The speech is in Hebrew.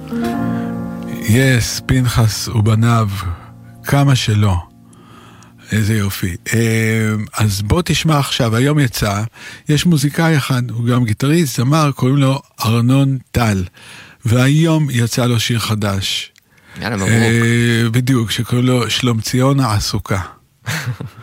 יס, פנחס ובניו, כמה שלא. איזה יופי. אז בוא תשמע עכשיו, היום יצא, יש מוזיקאי אחד, הוא גם גיטריסט, זמר, קוראים לו ארנון טל, והיום יצא לו שיר חדש. יאללה, מברוק. בדיוק, שקוראים לו שלום ציון העסוקה.